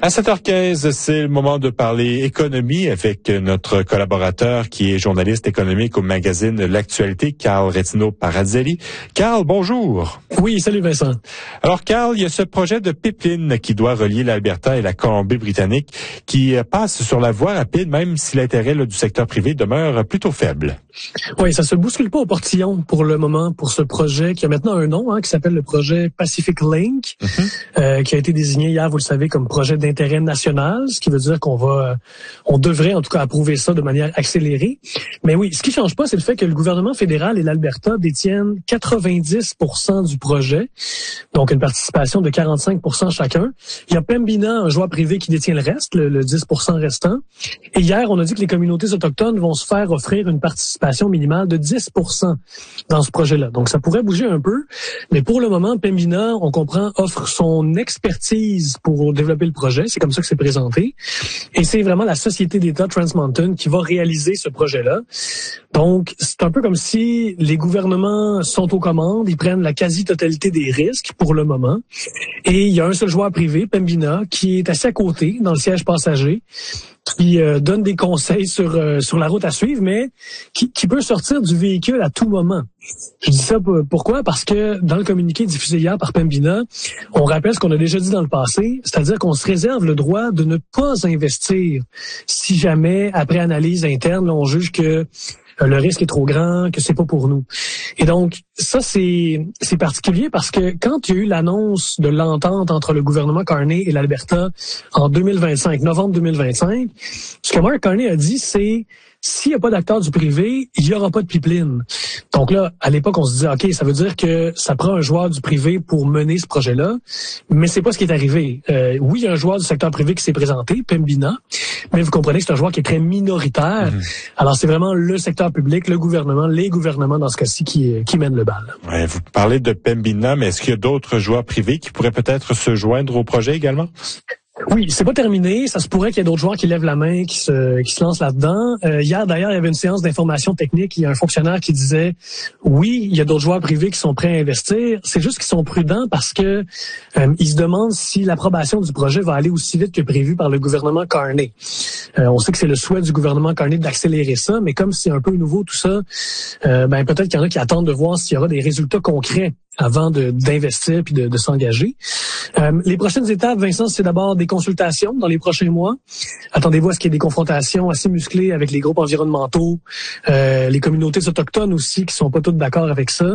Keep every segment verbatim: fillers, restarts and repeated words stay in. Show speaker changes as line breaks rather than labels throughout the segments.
À sept heures quinze, c'est le moment de parler économie avec notre collaborateur qui est journaliste économique au magazine L'Actualité, Carl Rettino-Paradzelli. Carl, bonjour.
Oui, salut Vincent.
Alors Carl, il y a ce projet de pipeline qui doit relier l'Alberta et la Colombie-Britannique qui passe sur la voie rapide, même si l'intérêt là, du secteur privé demeure plutôt faible.
Oui, ça se bouscule pas au portillon pour le moment pour ce projet qui a maintenant un nom, hein, qui s'appelle le projet Pacific Link, mm-hmm. euh, qui a été désigné hier, vous le savez, comme projet d'intérêt national, ce qui veut dire qu'on va, on devrait en tout cas approuver ça de manière accélérée. Mais oui, ce qui change pas, c'est le fait que le gouvernement fédéral et l'Alberta détiennent quatre-vingt-dix pour cent du projet, donc une participation de quarante-cinq pour cent chacun. Il y a Pembina, un joueur privé, qui détient le reste, le, le dix pour cent restant. Et hier, on a dit que les communautés autochtones vont se faire offrir une participation minimale de dix pour cent dans ce projet-là. Donc, ça pourrait bouger un peu, mais pour le moment, Pembina, on comprend, offre son expertise pour développer le projet. C'est comme ça que c'est présenté. Et c'est vraiment la société d'État Trans Mountain qui va réaliser ce projet-là. Donc, c'est un peu comme si les gouvernements sont aux commandes, ils prennent la quasi-totalité des risques pour le moment. Et il y a un seul joueur privé, Pembina, qui est assis à côté, dans le siège passager, qui euh, donne des conseils sur euh, sur la route à suivre, mais qui, qui peut sortir du véhicule à tout moment. Je dis ça pour, pourquoi? Parce que dans le communiqué diffusé hier par Pembina, on rappelle ce qu'on a déjà dit dans le passé, c'est-à-dire qu'on se réserve le droit de ne pas investir si jamais, après analyse interne, là, on juge que le risque est trop grand, que c'est pas pour nous. Et donc, ça, c'est c'est particulier parce que quand il y a eu l'annonce de l'entente entre le gouvernement Carney et l'Alberta en deux mille vingt-cinq, novembre deux mille vingt-cinq, ce que Mark Carney a dit, c'est s'il n'y a pas d'acteurs du privé, il n'y aura pas de pipeline. Donc là, à l'époque, on se disait, OK, ça veut dire que ça prend un joueur du privé pour mener ce projet-là, mais c'est pas ce qui est arrivé. Euh, oui, il y a un joueur du secteur privé qui s'est présenté, Pembina, mais vous comprenez que c'est un joueur qui est très minoritaire. Mmh. Alors, c'est vraiment le secteur public, le gouvernement, les gouvernements dans ce cas-ci qui, qui mènent le bal.
Ouais, vous parlez de Pembina, mais est-ce qu'il y a d'autres joueurs privés qui pourraient peut-être se joindre au projet également?
Oui, c'est pas terminé. Ça se pourrait qu'il y ait d'autres joueurs qui lèvent la main, qui se, qui se lancent là-dedans. Euh, hier, d'ailleurs, il y avait une séance d'information technique. Il y a un fonctionnaire qui disait, oui, il y a d'autres joueurs privés qui sont prêts à investir. C'est juste qu'ils sont prudents parce que euh, ils se demandent si l'approbation du projet va aller aussi vite que prévu par le gouvernement Carney. Euh, on sait que c'est le souhait du gouvernement Carney d'accélérer ça, mais comme c'est un peu nouveau tout ça, euh, ben peut-être qu'il y en a qui attendent de voir s'il y aura des résultats concrets avant de, d'investir puis de, de s'engager. Euh, les prochaines étapes, Vincent, c'est d'abord des consultations dans les prochains mois. Attendez-vous à ce qu'il y ait des confrontations assez musclées avec les groupes environnementaux, euh, les communautés autochtones aussi qui sont pas toutes d'accord avec ça.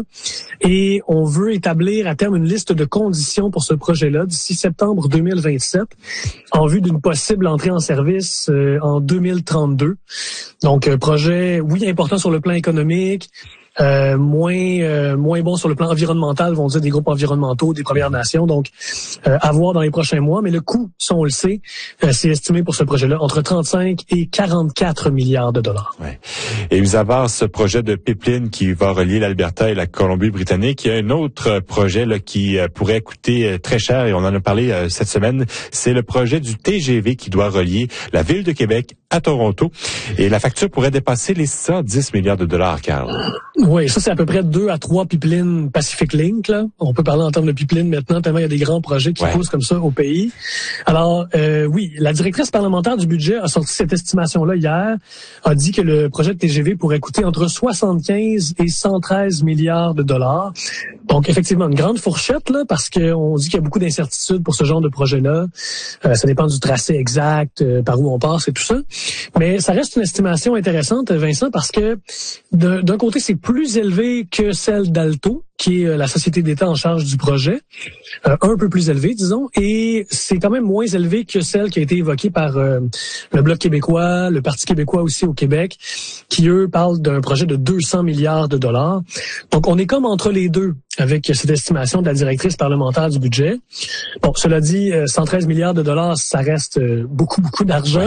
Et on veut établir à terme une liste de conditions pour ce projet-là d'ici septembre deux mille vingt-sept en vue d'une possible entrée en service euh, en deux mille trente-deux. Donc, un projet, oui, important sur le plan économique, Euh, moins euh, moins bon sur le plan environnemental, vont dire des groupes environnementaux, des Premières Nations, donc euh, à voir dans les prochains mois. Mais le coût, ça on le sait, euh, c'est estimé pour ce projet-là entre trente-cinq et quarante-quatre milliards de dollars.
Ouais. Et mis à part ce projet de pipeline qui va relier l'Alberta et la Colombie-Britannique, il y a un autre projet là, qui euh, pourrait coûter euh, très cher, et on en a parlé euh, cette semaine, c'est le projet du T G V qui doit relier la ville de Québec à Toronto. Et la facture pourrait dépasser les cent dix milliards de dollars, Carl.
Oui, ça c'est à peu près deux à trois pipelines Pacific Link. Là. On peut parler en termes de pipelines maintenant, tellement il y a des grands projets qui ouais. poussent comme ça au pays. Alors, euh, oui, la directrice parlementaire du budget a sorti cette estimation-là hier, a dit que le projet de T G V pourrait coûter entre soixante-quinze et cent treize milliards de dollars. Donc, effectivement, une grande fourchette, là, parce qu'on dit qu'il y a beaucoup d'incertitudes pour ce genre de projet-là. Euh, ça dépend du tracé exact, euh, par où on passe et tout ça. Mais ça reste une estimation intéressante, Vincent, parce que d'un, d'un côté, c'est plus élevé que celle d'Alto, qui est la société d'État en charge du projet, euh, un peu plus élevé, disons, et c'est quand même moins élevé que celle qui a été évoquée par euh, le Bloc québécois, le Parti québécois aussi au Québec, qui, eux, parlent d'un projet de deux cents milliards de dollars. Donc, on est comme entre les deux avec cette estimation de la directrice parlementaire du budget. Bon, cela dit, cent treize milliards de dollars, ça reste beaucoup, beaucoup d'argent.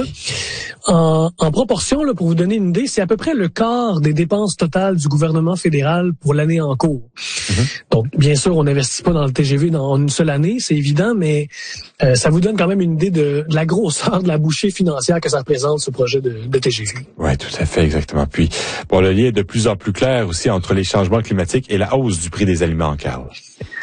En, en proportion, là, pour vous donner une idée, c'est à peu près le quart des dépenses totales du gouvernement fédéral pour l'année en cours. Mm-hmm. Donc, bien sûr, on n'investit pas dans le T G V dans, en une seule année, c'est évident, mais euh, ça vous donne quand même une idée de, de la grosseur de la bouchée financière que ça représente, ce projet de, de T G V.
Oui, tout à fait, exactement. Puis, bon, le lien est de plus en plus clair aussi entre les changements climatiques et la hausse du prix des aliments, Carl.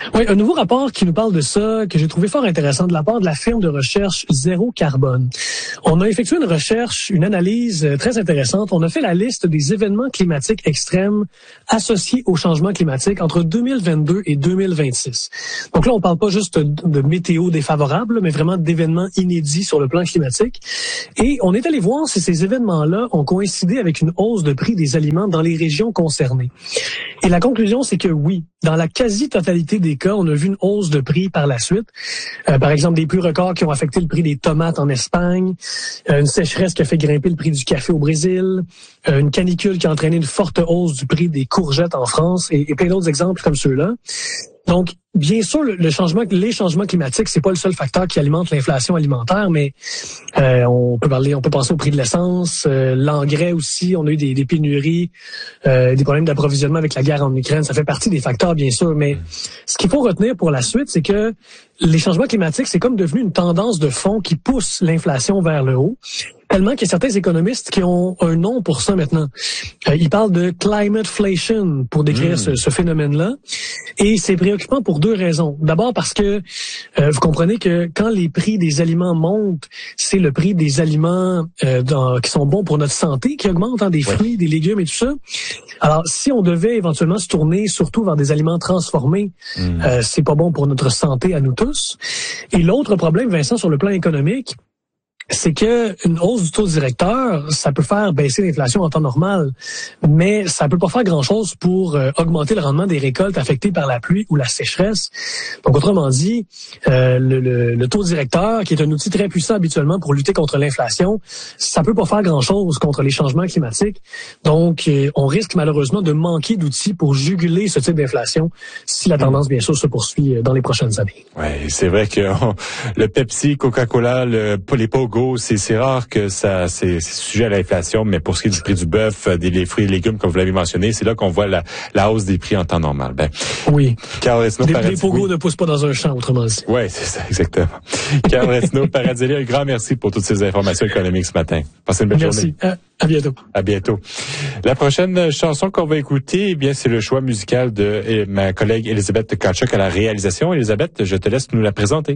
Oui, un nouveau rapport qui nous parle de ça, que j'ai trouvé fort intéressant, de la part de la firme de recherche Zéro Carbone. On a effectué une recherche, une analyse très intéressante. On a fait la liste des événements climatiques extrêmes associés au changement climatique entre deux mille vingt-deux et deux mille vingt-six. Donc là, on parle pas juste de météo défavorable, mais vraiment d'événements inédits sur le plan climatique. Et on est allé voir si ces événements-là ont coïncidé avec une hausse de prix des aliments dans les régions concernées. Et la conclusion, c'est que oui, dans la quasi-totalité des cas, on a vu une hausse de prix par la suite. Euh, par exemple, des pluies records qui ont affecté le prix des tomates en Espagne, euh, une sécheresse qui a fait grimper le prix du café au Brésil, euh, une canicule qui a entraîné une forte hausse du prix des courgettes en France et, et plein d'autres exemples comme ceux-là. Donc, bien sûr, le, le changement, les changements climatiques, c'est pas le seul facteur qui alimente l'inflation alimentaire, mais euh, on peut parler, on peut penser au prix de l'essence, euh, l'engrais aussi. On a eu des, des pénuries, euh, des problèmes d'approvisionnement avec la guerre en Ukraine. Ça fait partie des facteurs, bien sûr. Mais ce qu'il faut retenir pour la suite, c'est que les changements climatiques, c'est comme devenu une tendance de fond qui pousse l'inflation vers le haut. Tellement qu'il y a certains économistes qui ont un nom pour ça maintenant. Euh, ils parlent de climateflation pour décrire mmh. ce, ce phénomène-là. Et c'est préoccupant pour deux raisons. D'abord parce que euh, vous comprenez que quand les prix des aliments montent, c'est le prix des aliments euh, dans, qui sont bons pour notre santé qui augmente, hein, des fruits, ouais. des légumes et tout ça. Alors, si on devait éventuellement se tourner surtout vers des aliments transformés, mmh. euh, c'est pas bon pour notre santé à nous tous. Et l'autre problème, Vincent, sur le plan économique, c'est que une hausse du taux directeur, ça peut faire baisser l'inflation en temps normal, mais ça peut pas faire grand-chose pour euh, augmenter le rendement des récoltes affectées par la pluie ou la sécheresse. Donc, autrement dit, euh, le, le, le taux directeur, qui est un outil très puissant habituellement pour lutter contre l'inflation, ça peut pas faire grand-chose contre les changements climatiques. Donc, euh, on risque malheureusement de manquer d'outils pour juguler ce type d'inflation si la tendance, bien sûr, se poursuit dans les prochaines années.
Oui, c'est vrai que on, le Pepsi, Coca-Cola, le, les Pogo, C'est, c'est rare que ça, c'est, c'est sujet à l'inflation, mais pour ce qui est du prix du bœuf, des les fruits et légumes, comme vous l'avez mentionné, c'est là qu'on voit la, la hausse des prix en temps normal. Ben,
oui.
Carl Resneau,
les,
Paradis,
les pogos
oui.
ne poussent pas dans un champ, autrement dit.
Oui, c'est ça, exactement. Carl Resneau, Paradis, un grand merci pour toutes ces informations économiques ce matin. Passez une belle
merci.
journée.
Merci. À, à bientôt.
À bientôt. La prochaine chanson qu'on va écouter, eh bien, c'est le choix musical de eh, ma collègue Elisabeth Tkachuk à la réalisation. Elisabeth, je te laisse nous la présenter.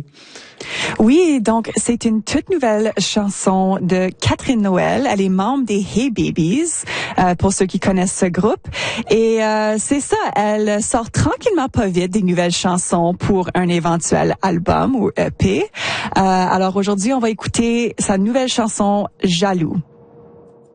Oui, donc c'est une toute nouvelle chanson de Catherine Noël. Elle est membre des Hey Babies, euh, pour ceux qui connaissent ce groupe. Et euh, c'est ça, elle sort tranquillement pas vite des nouvelles chansons pour un éventuel album ou E P. Euh, alors aujourd'hui, on va écouter sa nouvelle chanson « Jaloux ».